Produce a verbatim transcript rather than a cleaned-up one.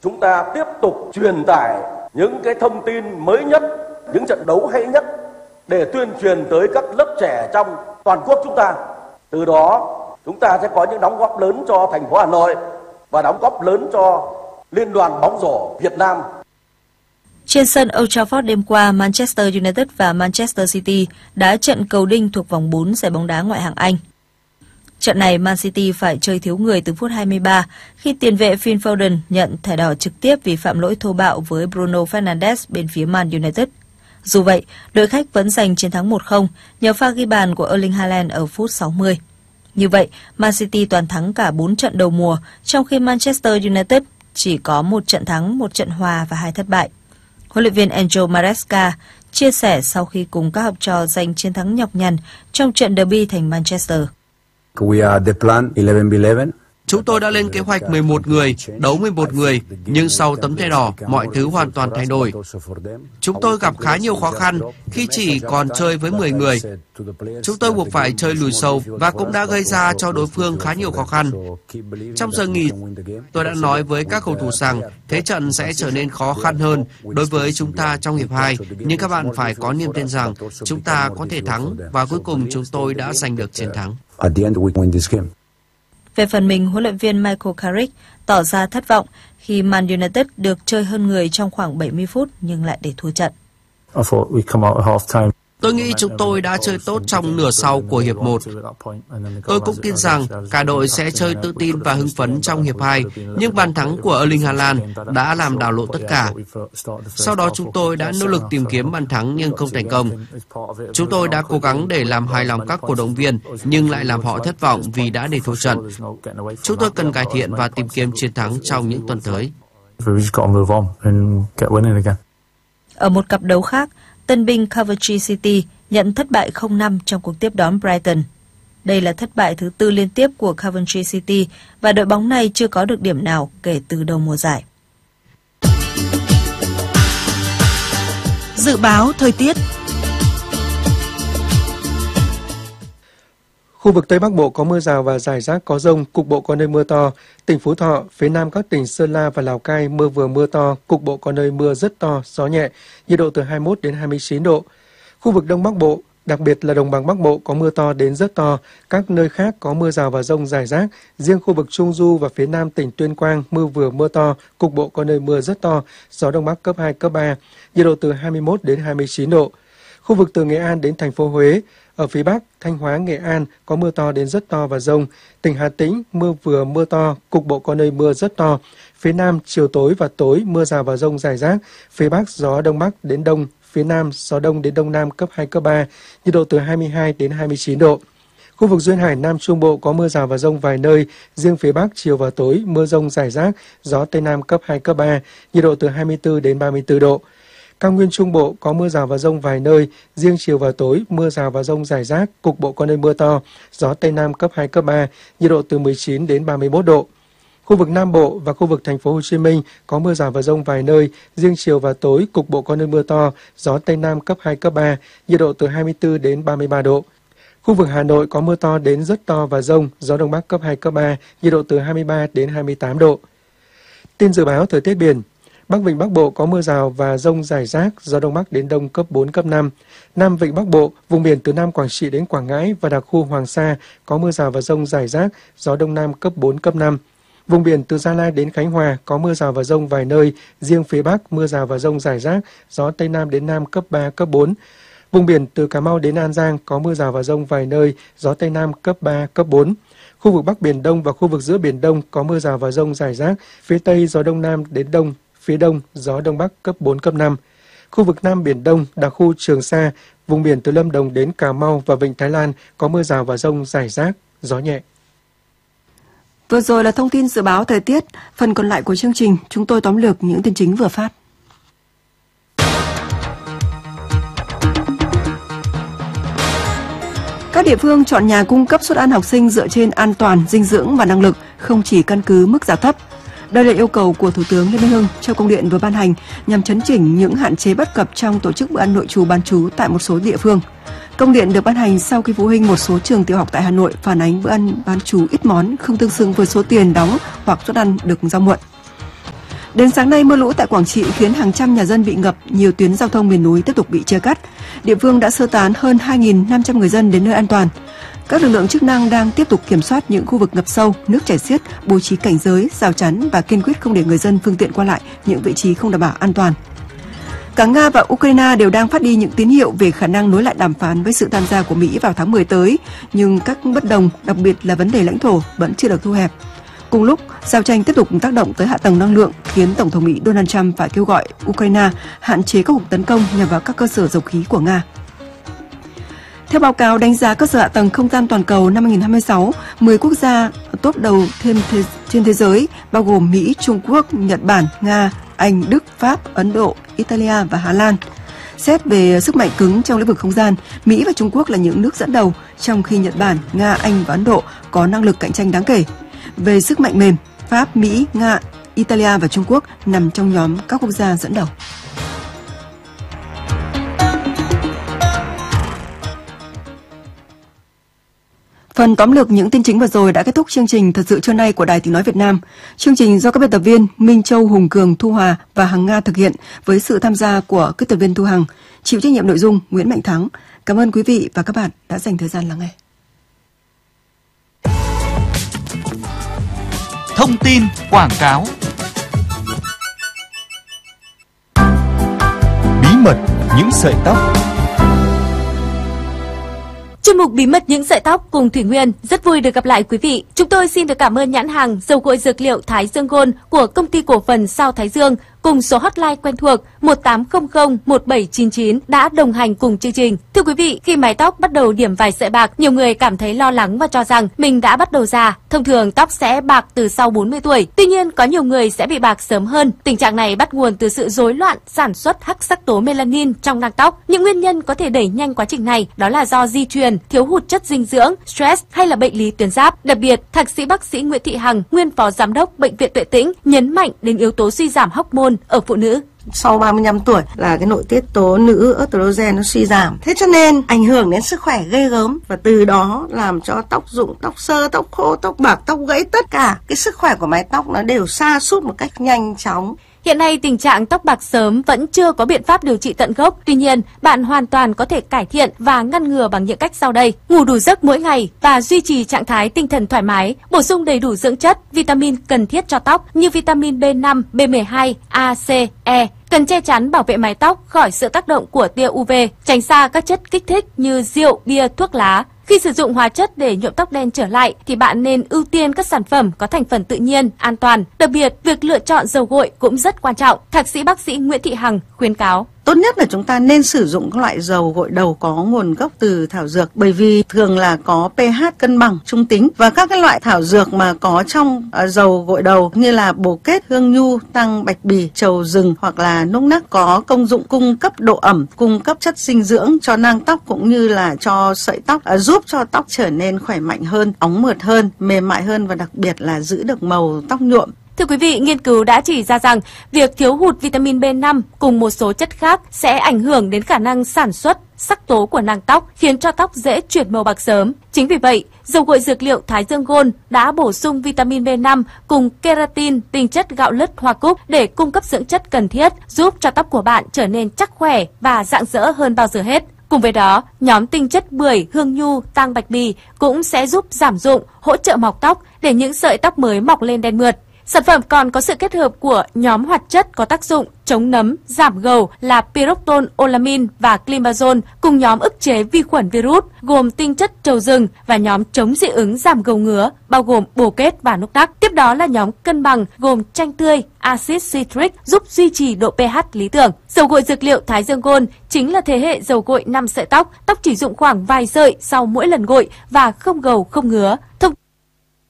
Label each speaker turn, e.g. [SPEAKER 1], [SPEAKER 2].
[SPEAKER 1] Chúng ta tiếp tục truyền tải những cái thông tin mới nhất, những trận đấu hay nhất để tuyên truyền tới các lớp trẻ trong toàn quốc chúng ta. Từ đó chúng ta sẽ có những đóng góp lớn cho thành phố Hà Nội và đóng góp lớn cho Liên đoàn bóng rổ Việt Nam.
[SPEAKER 2] Trên sân Old Trafford đêm qua, Manchester United và Manchester City đã trận cầu đinh thuộc vòng bốn giải bóng đá ngoại hạng Anh. Trận này, Man City phải chơi thiếu người từ phút hai mươi ba khi tiền vệ Phil Foden nhận thẻ đỏ trực tiếp vì phạm lỗi thô bạo với Bruno Fernandes bên phía Man United. Dù vậy, đội khách vẫn giành chiến thắng một không nhờ pha ghi bàn của Erling Haaland ở phút sáu mươi. Như vậy, Man City toàn thắng cả bốn trận đầu mùa, trong khi Manchester United chỉ có một trận thắng, một trận hòa và hai thất bại. Huấn luyện viên Enzo Maresca chia sẻ sau khi cùng các học trò giành chiến thắng nhọc nhằn trong trận derby thành Manchester.
[SPEAKER 3] We are the plan eleven by eleven.
[SPEAKER 4] Chúng tôi đã lên kế hoạch mười một người, đấu mười một người, nhưng sau tấm thẻ đỏ, mọi thứ hoàn toàn thay đổi. Chúng tôi gặp khá nhiều khó khăn khi chỉ còn chơi với mười người. Chúng tôi buộc phải chơi lùi sâu và cũng đã gây ra cho đối phương khá nhiều khó khăn. Trong giờ nghỉ, tôi đã nói với các cầu thủ rằng thế trận sẽ trở nên khó khăn hơn đối với chúng ta trong hiệp hai, nhưng các bạn phải có niềm tin rằng chúng ta có thể thắng và cuối cùng chúng tôi đã giành được chiến thắng.
[SPEAKER 2] Về phần mình, huấn luyện viên Michael Carrick tỏ ra thất vọng khi Man United được chơi hơn người trong khoảng bảy mươi phút nhưng lại để thua trận.
[SPEAKER 4] Tôi nghĩ chúng tôi đã chơi tốt trong nửa sau của hiệp một. Tôi cũng tin rằng cả đội sẽ chơi tự tin và hưng phấn trong hiệp hai, nhưng bàn thắng của Erling Haaland đã làm đảo lộn tất cả. Sau đó chúng tôi đã nỗ lực tìm kiếm bàn thắng nhưng không thành công. Chúng tôi đã cố gắng để làm hài lòng các cổ động viên nhưng lại làm họ thất vọng vì đã để thua trận. Chúng tôi cần cải thiện và tìm kiếm chiến thắng trong những tuần tới.
[SPEAKER 2] Ở một cặp đấu khác, tân binh Coventry City nhận thất bại không năm trong cuộc tiếp đón Brighton. Đây là thất bại thứ tư liên tiếp của Coventry City và đội bóng này chưa có được điểm nào kể từ đầu mùa giải.
[SPEAKER 5] Dự báo thời tiết.
[SPEAKER 6] Khu vực Tây Bắc Bộ có mưa rào và rải rác có dông, cục bộ có nơi mưa to. Tỉnh Phú Thọ, phía Nam các tỉnh Sơn La và Lào Cai mưa vừa mưa to, cục bộ có nơi mưa rất to, gió nhẹ, nhiệt độ từ hai mươi mốt đến hai mươi chín độ. Khu vực Đông Bắc Bộ, đặc biệt là Đồng bằng Bắc Bộ có mưa to đến rất to, các nơi khác có mưa rào và dông rải rác. Riêng khu vực Trung Du và phía Nam tỉnh Tuyên Quang mưa vừa mưa to, cục bộ có nơi mưa rất to, gió Đông Bắc cấp hai, cấp ba, nhiệt độ từ hai mươi mốt đến hai mươi chín độ. Khu vực từ Nghệ An đến thành phố Huế, ở phía Bắc, Thanh Hóa, Nghệ An có mưa to đến rất to và dông. Tỉnh Hà Tĩnh mưa vừa mưa to, cục bộ có nơi mưa rất to. Phía Nam chiều tối và tối mưa rào và dông rải rác. Phía Bắc gió Đông Bắc đến Đông, phía Nam gió Đông đến Đông Nam cấp hai, cấp ba, nhiệt độ từ hai mươi hai đến hai mươi chín độ. Khu vực duyên hải Nam Trung Bộ có mưa rào và dông vài nơi, riêng phía Bắc chiều và tối mưa dông rải rác, gió Tây Nam cấp hai, cấp ba, nhiệt độ từ hai mươi tư đến ba mươi tư độ. Cao nguyên Trung Bộ có mưa rào và dông vài nơi, riêng chiều và tối mưa rào và dông rải rác, cục bộ có nơi mưa to, gió Tây Nam cấp hai, cấp ba, nhiệt độ từ mười chín đến ba mươi mốt độ. Khu vực Nam Bộ và khu vực thành phố Hồ Chí Minh có mưa rào và dông vài nơi, riêng chiều và tối cục bộ có nơi mưa to, gió Tây Nam cấp hai, cấp ba, nhiệt độ từ hai mươi tư đến ba mươi ba độ. Khu vực Hà Nội có mưa to đến rất to và dông, gió Đông Bắc cấp hai, cấp ba, nhiệt độ từ hai mươi ba đến hai mươi tám độ. Tin dự báo thời tiết biển. Bắc Vịnh Bắc Bộ có mưa rào và dông rải rác, gió Đông Bắc đến Đông cấp bốn, cấp năm. Nam Vịnh Bắc Bộ, vùng biển từ Nam Quảng Trị đến Quảng Ngãi và đặc khu Hoàng Sa có mưa rào và dông rải rác, gió Đông Nam cấp bốn, cấp năm. Vùng biển từ Gia Lai đến Khánh Hòa có mưa rào và dông vài nơi, riêng phía Bắc mưa rào và dông rải rác, gió Tây Nam đến Nam cấp ba, cấp bốn. Vùng biển từ Cà Mau đến An Giang có mưa rào và dông vài nơi, gió Tây Nam cấp ba, cấp bốn. Khu vực Bắc Biển Đông và khu vực giữa Biển Đông có mưa rào và dông rải rác, phía Tây gió Đông Nam đến Đông, phía Đông gió Đông Bắc cấp bốn, cấp năm. Khu vực Nam Biển Đông, đặc khu Trường Sa, vùng biển từ Lâm Đồng đến Cà Mau và Vịnh Thái Lan có mưa rào và dông rải rác, gió nhẹ.
[SPEAKER 5] Vừa rồi là thông tin dự báo thời tiết. Phần còn lại của chương trình, chúng tôi tóm lược những tin chính vừa phát. Các địa phương chọn nhà cung cấp suất ăn học sinh dựa trên an toàn, dinh dưỡng và năng lực, không chỉ căn cứ mức giá thấp. Đây là yêu cầu của Thủ tướng Lê Minh Hưng trong công điện vừa ban hành nhằm chấn chỉnh những hạn chế bất cập trong tổ chức bữa ăn nội trú bán trú tại một số địa phương. Công điện được ban hành sau khi phụ huynh một số trường tiểu học tại Hà Nội phản ánh bữa ăn bán trú ít món, không tương xứng với số tiền đóng hoặc suất ăn được giao muộn. Đến sáng nay, mưa lũ tại Quảng Trị khiến hàng trăm nhà dân bị ngập, nhiều tuyến giao thông miền núi tiếp tục bị chia cắt. Địa phương đã sơ tán hơn hai nghìn năm trăm người dân đến nơi an toàn. Các lực lượng chức năng đang tiếp tục kiểm soát những khu vực ngập sâu, nước chảy xiết, bố trí cảnh giới, rào chắn và kiên quyết không để người dân phương tiện qua lại những vị trí không đảm bảo an toàn. Cả Nga và Ukraine đều đang phát đi những tín hiệu về khả năng nối lại đàm phán với sự tham gia của Mỹ vào tháng mười tới, nhưng các bất đồng, đặc biệt là vấn đề lãnh thổ, vẫn chưa được thu hẹp. Cùng lúc, giao tranh tiếp tục tác động tới hạ tầng năng lượng, khiến Tổng thống Mỹ Donald Trump phải kêu gọi Ukraine hạn chế các cuộc tấn công nhằm vào các cơ sở dầu khí của Nga. Theo báo cáo đánh giá cơ sở hạ tầng không gian toàn cầu năm hai nghìn không trăm hai mươi sáu, mười quốc gia top đầu thêm thế, trên thế giới, bao gồm Mỹ, Trung Quốc, Nhật Bản, Nga, Anh, Đức, Pháp, Ấn Độ, Italia và Hà Lan. Xét về sức mạnh cứng trong lĩnh vực không gian, Mỹ và Trung Quốc là những nước dẫn đầu, trong khi Nhật Bản, Nga, Anh và Ấn Độ có năng lực cạnh tranh đáng kể. Về sức mạnh mềm, Pháp, Mỹ, Nga, Italia và Trung Quốc nằm trong nhóm các quốc gia dẫn đầu. Phần tóm lược những tin chính vừa rồi đã kết thúc chương trình Thật sự trưa nay của Đài Tiếng nói Việt Nam. Chương trình do các biên tập viên Minh Châu, Hùng Cường, Thu Hòa và Hằng Nga thực hiện với sự tham gia của kỹ thuật viên Thu Hằng, chịu trách nhiệm nội dung Nguyễn Mạnh Thắng. Cảm ơn quý vị và các bạn đã dành thời gian lắng nghe.
[SPEAKER 7] Thông tin quảng cáo. Bí mật những sợi tóc.
[SPEAKER 8] Chuyên mục Bí mật những sợi tóc cùng Thủy Nguyên rất vui được gặp lại quý vị. Chúng tôi xin được cảm ơn nhãn hàng dầu gội dược liệu Thái Dương Gold của công ty cổ phần Sao Thái Dương cùng số hotline quen thuộc một tám không không một bảy chín chín đã đồng hành cùng chương trình. Thưa quý vị, khi mái tóc bắt đầu điểm vài sợi bạc, nhiều người cảm thấy lo lắng và cho rằng mình đã bắt đầu già. Thông thường tóc sẽ bạc từ sau bốn mươi tuổi. Tuy nhiên, có nhiều người sẽ bị bạc sớm hơn. Tình trạng này bắt nguồn từ sự rối loạn sản xuất hắc sắc tố melanin trong nang tóc. Những nguyên nhân có thể đẩy nhanh quá trình này đó là do di truyền, thiếu hụt chất dinh dưỡng, stress hay là bệnh lý tuyến giáp. Đặc biệt, thạc sĩ bác sĩ Nguyễn Thị Hằng, nguyên phó giám đốc Bệnh viện Tuệ Tĩnh nhấn mạnh đến yếu tố suy giảm hormone ở phụ nữ.
[SPEAKER 9] Sau ba mươi lăm tuổi là cái nội tiết tố nữ estrogen nó suy giảm. Thế cho nên ảnh hưởng đến sức khỏe ghê gớm và từ đó làm cho tóc rụng, tóc xơ, tóc khô, tóc bạc, tóc gãy, tất cả cái sức khỏe của mái tóc nó đều sa sút một cách nhanh chóng.
[SPEAKER 8] Hiện nay tình trạng tóc bạc sớm vẫn chưa có biện pháp điều trị tận gốc. Tuy nhiên, bạn hoàn toàn có thể cải thiện và ngăn ngừa bằng những cách sau đây. Ngủ đủ giấc mỗi ngày và duy trì trạng thái tinh thần thoải mái, bổ sung đầy đủ dưỡng chất, vitamin cần thiết cho tóc như vitamin B năm, B mười hai, A, C, E. Cần che chắn bảo vệ mái tóc khỏi sự tác động của tia u vê, tránh xa các chất kích thích như rượu, bia, thuốc lá. Khi sử dụng hóa chất để nhuộm tóc đen trở lại thì bạn nên ưu tiên các sản phẩm có thành phần tự nhiên, an toàn. Đặc biệt, việc lựa chọn dầu gội cũng rất quan trọng. Thạc sĩ bác sĩ Nguyễn Thị Hằng khuyến cáo.
[SPEAKER 9] Tốt nhất là chúng ta nên sử dụng các loại dầu gội đầu có nguồn gốc từ thảo dược, bởi vì thường là có pH cân bằng, trung tính, và các cái loại thảo dược mà có trong uh, dầu gội đầu như là bồ kết, hương nhu, tăng bạch bì, trầu rừng hoặc là núc nắc có công dụng cung cấp độ ẩm, cung cấp chất dinh dưỡng cho nang tóc cũng như là cho sợi tóc, uh, giúp cho tóc trở nên khỏe mạnh hơn, óng mượt hơn, mềm mại hơn và đặc biệt là giữ được màu tóc nhuộm.
[SPEAKER 8] Thưa quý vị, nghiên cứu đã chỉ ra rằng việc thiếu hụt vitamin B năm cùng một số chất khác sẽ ảnh hưởng đến khả năng sản xuất sắc tố của nang tóc, khiến cho tóc dễ chuyển màu bạc sớm. Chính vì vậy, dầu gội dược liệu Thái Dương Gold đã bổ sung vitamin B năm cùng keratin, tinh chất gạo lứt hoa cúc để cung cấp dưỡng chất cần thiết, giúp cho tóc của bạn trở nên chắc khỏe và rạng rỡ hơn bao giờ hết. Cùng với đó, nhóm tinh chất bưởi, hương nhu, tang bạch bì cũng sẽ giúp giảm rụng, hỗ trợ mọc tóc để những sợi tóc mới mọc lên đen mượt. Sản phẩm còn có sự kết hợp của nhóm hoạt chất có tác dụng chống nấm, giảm gầu là pyroxol, olamin và climazole cùng nhóm ức chế vi khuẩn virus gồm tinh chất trầu rừng và nhóm chống dị ứng giảm gầu ngứa bao gồm bồ kết và núc nắc. Tiếp đó là nhóm cân bằng gồm chanh tươi, axit citric giúp duy trì độ pH lý tưởng. Dầu gội dược liệu Thái Dương Gold chính là thế hệ dầu gội năm sợi tóc, tóc chỉ dụng khoảng vài sợi sau mỗi lần gội và không gầu không ngứa. Thông